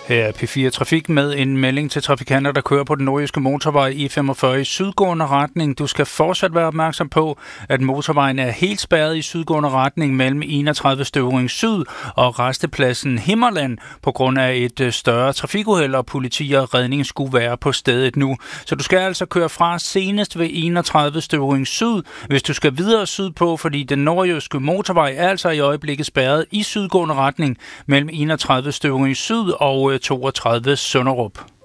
Her er P4 Trafik med en melding til trafikanter, der kører på den nordjyske motorvej I45 i sydgående retning. Du skal fortsat være opmærksom på, at motorvejen er helt spærret i sydgående retning mellem 31 Støvring Syd og rastepladsen Himmerland på grund af et større trafikuheld, og politi og redning skulle være på stedet nu. Så du skal altså køre fra senest ved 31 Støvring Syd, hvis du skal videre sydpå, fordi den nordjyske motorvej er altså i øjeblikket spærret i sydgående retning mellem 31 Støvring Syd og 32 Sønderup.